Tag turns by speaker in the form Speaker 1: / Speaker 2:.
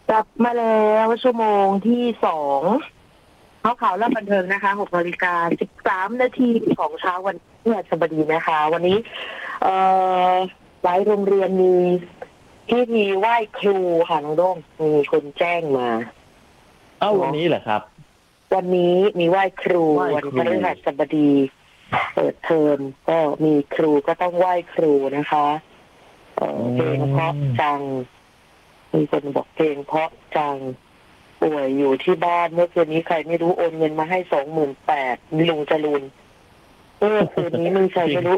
Speaker 1: กลับมาแล้วชั่วโมงที่2ข่าวและบันเทิงนะคะ6:13 นาทีของเช้าวันพฤหัสบดีนะคะวันนี้หลายโรงเรียนมีพิธีไหว้ครูค่ะน้องโด้งมีคนแจ้งมา
Speaker 2: วันนี้เหรอครับ
Speaker 1: วันนี้มีไหว้ครูวันพฤหัสบดีเปิดเทอมก็มีครูก็ต้องไหว้ครูนะคะเพลงเพราะจังมีคนบอกเพลงเพราะจังป่วยอยู่ที่บ้านเมื่อคืนนี้ใครไม่รู้โอนเงินมาให้28,000ลุงจรูนคืนนี้มึงใส่ไม่รู้